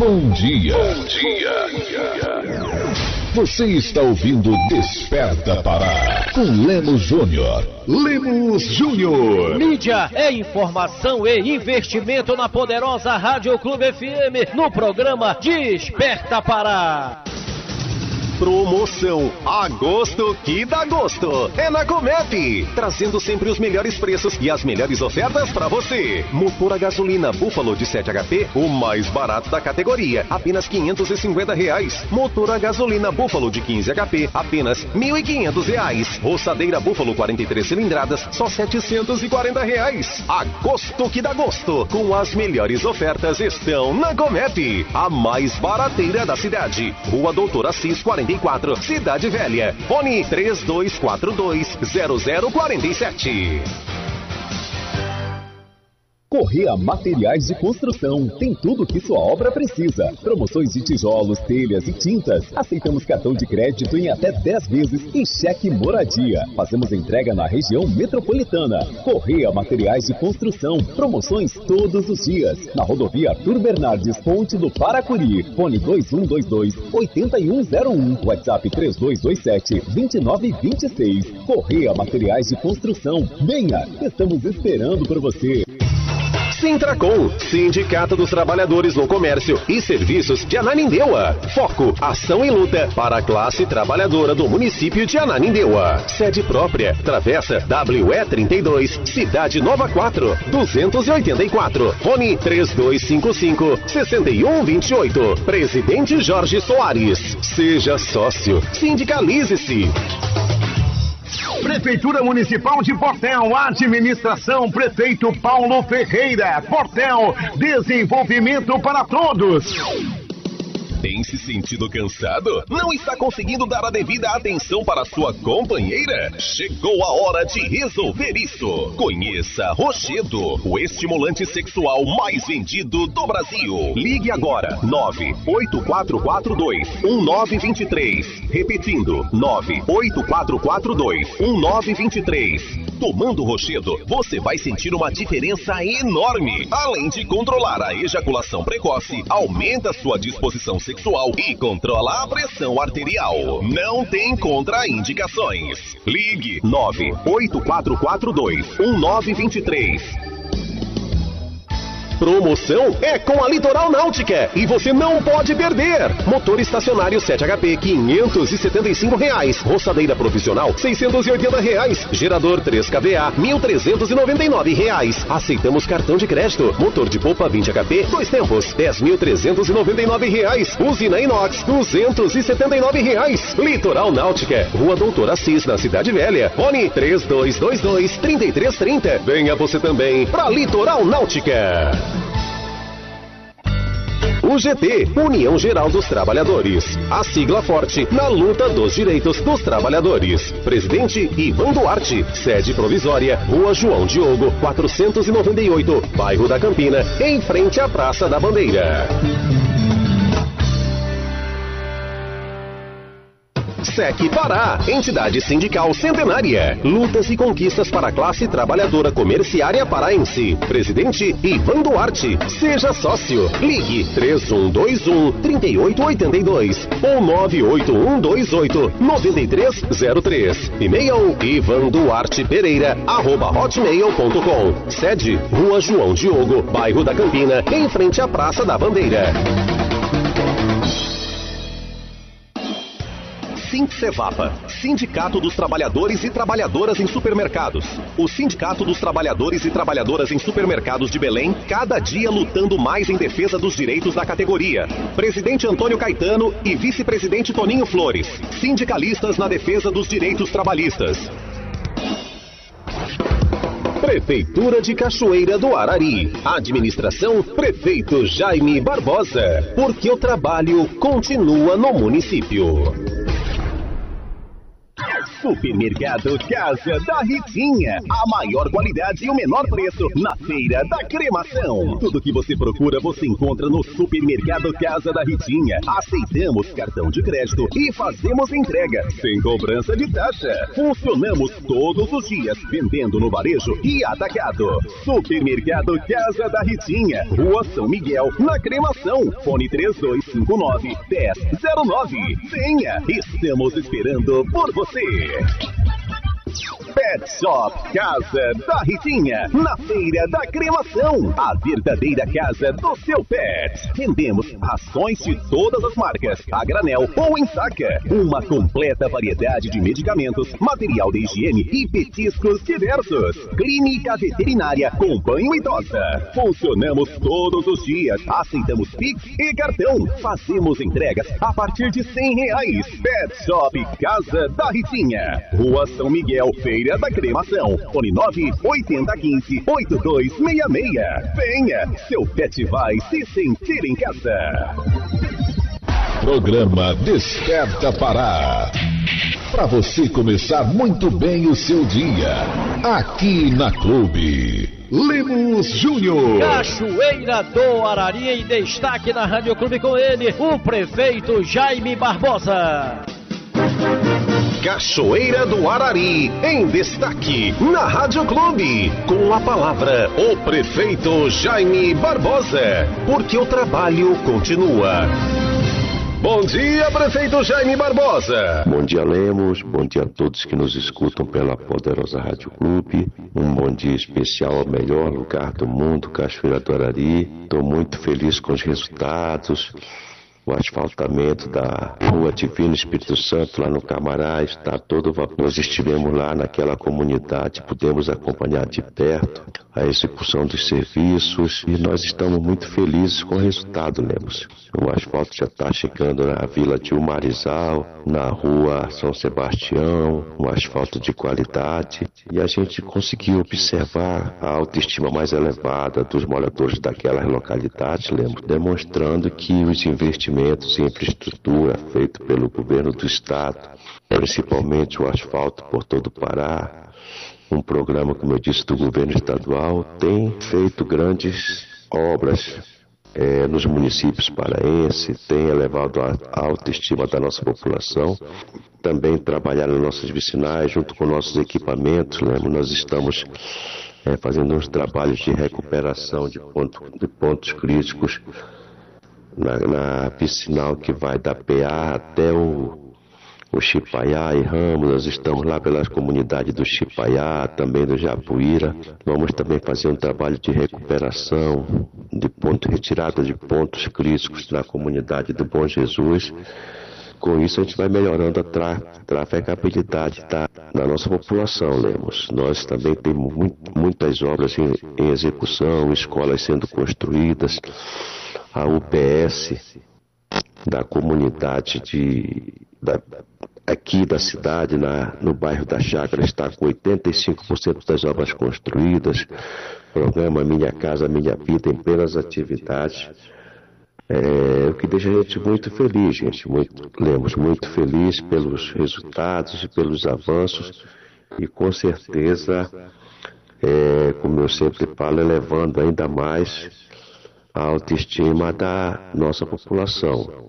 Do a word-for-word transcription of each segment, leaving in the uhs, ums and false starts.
Bom dia. Bom dia. Você está ouvindo Desperta Pará com Lemos Júnior. Lemos Júnior. Mídia é informação e investimento na poderosa Rádio Clube F M no programa Desperta Pará. Promoção Agosto que dá gosto. É na Comep, trazendo sempre os melhores preços e as melhores ofertas para você. Motor a gasolina Buffalo de sete H P, o mais barato da categoria, apenas quinhentos e cinquenta reais. Motor a gasolina Buffalo de quinze H P, apenas mil e quinhentos reais. Roçadeira Buffalo quarenta e três cilindradas, só setecentos e quarenta reais. Agosto que dá gosto, com as melhores ofertas estão na Comep, a mais barateira da cidade. Rua Doutor Assis quarenta e quatro, Cidade Velha. Fone três dois quatro dois, zero zero quatro sete. Correia Materiais de Construção. Tem tudo o que sua obra precisa. Promoções de tijolos, telhas e tintas. Aceitamos cartão de crédito em até dez vezes e cheque moradia. Fazemos entrega na região metropolitana. Correia Materiais de Construção. Promoções todos os dias. Na rodovia Arthur Bernardes, Ponte do Paracuri. Fone dois um dois dois, oito um zero um. WhatsApp três dois dois sete, dois nove dois seis. Correia Materiais de Construção. Venha, estamos esperando por você. Sintracom, Sindicato dos Trabalhadores no Comércio e Serviços de Ananindeua. Foco, ação e luta para a classe trabalhadora do município de Ananindeua. Sede própria, Travessa W E trinta e dois, Cidade Nova quatro, duzentos e oitenta e quatro. Fone três dois cinco cinco, seis um dois oito. Presidente Jorge Soares. Seja sócio. Sindicalize-se. Prefeitura Municipal de Portel, administração Prefeito Paulo Ferreira. Portel, desenvolvimento para todos. Tem se sentido cansado? Não está conseguindo dar a devida atenção para sua companheira? Chegou a hora de resolver isso. Conheça Rochedo, o estimulante sexual mais vendido do Brasil. Ligue agora, nove oito quatro quatro dois, um nove dois três. Repetindo, nove oito quatro quatro dois, um nove dois três. Tomando Rochedo, você vai sentir uma diferença enorme. Além de controlar a ejaculação precoce, aumenta sua disposição sexual e controla a pressão arterial. Não tem contraindicações. Ligue nove oito quatro quatro dois, um nove dois três. Promoção é com a Litoral Náutica e você não pode perder. Motor estacionário sete H P quinhentos e setenta e cinco reais. Roçadeira profissional seiscentos e oitenta reais. Gerador três K V A mil trezentos e noventa e nove reais. Aceitamos cartão de crédito. Motor de polpa vinte H P dois tempos dez mil trezentos e noventa e nove reais. Usina inox duzentos e setenta e nove reais. Litoral Náutica, Rua Doutor Assis, na Cidade Velha. Fone três dois dois dois, três três três zero. Venha você também para Litoral Náutica. U G T, União Geral dos Trabalhadores. A sigla forte na luta dos direitos dos trabalhadores. Presidente Ivan Duarte. Sede provisória, Rua João Diogo, quatrocentos e noventa e oito, bairro da Campina, em frente à Praça da Bandeira. S E C Pará, entidade sindical centenária. Lutas e conquistas para a classe trabalhadora comerciária paraense. Presidente Ivan Duarte. Seja sócio. Ligue três um dois um, três oito oito dois ou nove oito um dois oito, nove três zero três. E-mail ivanduartepereira arroba hotmail ponto com. Sede Rua João Diogo, bairro da Campina, em frente à Praça da Bandeira. Sindcevapa, Sindicato dos Trabalhadores e Trabalhadoras em Supermercados. O Sindicato dos Trabalhadores e Trabalhadoras em Supermercados de Belém, cada dia lutando mais em defesa dos direitos da categoria. Presidente Antônio Caetano e vice-presidente Toninho Flores, sindicalistas na defesa dos direitos trabalhistas. Prefeitura de Cachoeira do Arari. Administração Prefeito Jaime Barbosa. Porque o trabalho continua no município. Supermercado Casa da Ritinha. A maior qualidade e o menor preço na Feira da Cremação. Tudo que você procura você encontra no Supermercado Casa da Ritinha. Aceitamos cartão de crédito e fazemos entrega sem cobrança de taxa. Funcionamos todos os dias vendendo no varejo e atacado. Supermercado Casa da Ritinha, Rua São Miguel, na Cremação. Fone três dois cinco nove, um zero zero nove. Venha, estamos esperando por você. Pet Shop Casa da Ritinha, na Feira da Cremação, a verdadeira casa do seu pet. Vendemos rações de todas as marcas, a granel ou em saca. Uma completa variedade de medicamentos, material de higiene e petiscos diversos. Clínica veterinária com banho idosa. Funcionamos todos os dias, aceitamos Pix e cartão. Fazemos entregas a partir de cem reais. Pet Shop Casa da Ritinha, Rua São Miguel, Feira da Cremação. Fone nove oito zero um cinco, oito dois seis seis. Venha, seu pet vai se sentir em casa. Programa Desperta Pará. Para você começar muito bem o seu dia. Aqui na Clube. Lemos Júnior. Cachoeira do Arari em destaque na Rádio Clube com ele, o prefeito Jaime Barbosa. Cachoeira do Arari, em destaque na Rádio Clube. Com a palavra, o prefeito Jaime Barbosa, porque o trabalho continua. Bom dia, prefeito Jaime Barbosa. Bom dia, Lemos. Bom dia a todos que nos escutam pela poderosa Rádio Clube. Um bom dia especial ao melhor lugar do mundo, Cachoeira do Arari. Estou muito feliz com os resultados. O asfaltamento da Rua Divino Espírito Santo, lá no Camará, está todo vapor. Nós estivemos lá naquela comunidade, pudemos acompanhar de perto a execução dos serviços e nós estamos muito felizes com o resultado, Lemos. O asfalto já está chegando na Vila de Umarizal, na Rua São Sebastião, um asfalto de qualidade, e a gente conseguiu observar a autoestima mais elevada dos moradores daquelas localidades, Lemos, demonstrando que os investimentos em infraestrutura feitos pelo governo do estado, principalmente o asfalto por todo o Pará, um programa, como eu disse, do governo estadual, tem feito grandes obras é, nos municípios paraenses, tem elevado a, a autoestima da nossa população, também trabalhar nas nossas vicinais, junto com nossos equipamentos, né? Nós estamos é, fazendo uns trabalhos de recuperação de, ponto, de pontos críticos na, na vicinal que vai da P A até o o Chipaiá e Ramos. Nós estamos lá pelas comunidades do Chipaiá, também do Japuíra. Vamos também fazer um trabalho de recuperação, de ponto, retirada de pontos críticos na comunidade do Bom Jesus. Com isso a gente vai melhorando a tra trafegabilidade da, da nossa população, Lemos. Nós também temos muito, muitas obras em, em execução, escolas sendo construídas, a U P S da comunidade de... Da, aqui da cidade, na, no bairro da Chácara, está com oitenta e cinco por cento das obras construídas. Programa Minha Casa Minha Vida em plenas atividades. É, o que deixa a gente muito feliz, gente. Muito, Lemos, muito feliz pelos resultados e pelos avanços. E com certeza, é, como eu sempre falo, elevando ainda mais a autoestima da nossa população.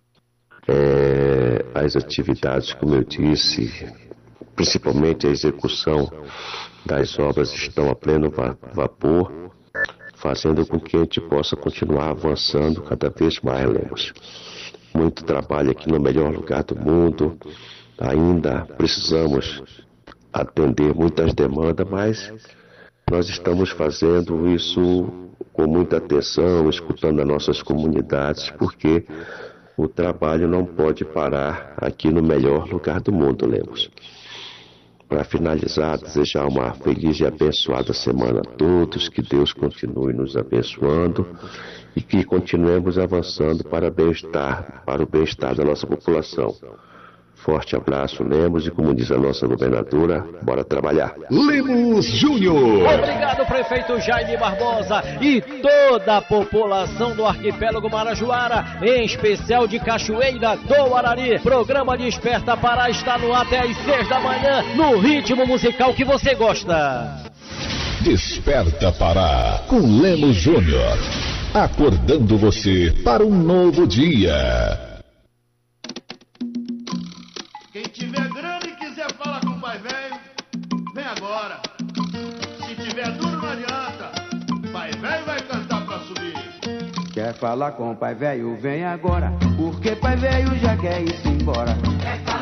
É, as atividades, como eu disse, principalmente a execução das obras, estão a pleno va vapor, fazendo com que a gente possa continuar avançando cada vez mais, Lemos. Muito trabalho aqui no melhor lugar do mundo, ainda precisamos atender muitas demandas, mas nós estamos fazendo isso com muita atenção, escutando as nossas comunidades, porque o trabalho não pode parar aqui no melhor lugar do mundo, Lemos. Para finalizar, desejar uma feliz e abençoada semana a todos, que Deus continue nos abençoando e que continuemos avançando para bem-estar, para o bem-estar da nossa população. Forte abraço, Lemos, e como diz a nossa governadora, bora trabalhar. Lemos Júnior. Obrigado, prefeito Jaime Barbosa e toda a população do arquipélago Marajoara, em especial de Cachoeira do Arari. Programa Desperta Pará está no ar até às seis da manhã, no ritmo musical que você gosta. Desperta Pará, com Lemos Júnior. Acordando você para um novo dia. Quem tiver grana e quiser falar com o pai velho, vem agora. Se tiver duro não adianta, pai velho vai cantar pra subir. Quer falar com o pai velho, vem agora, porque pai velho já quer ir-se embora.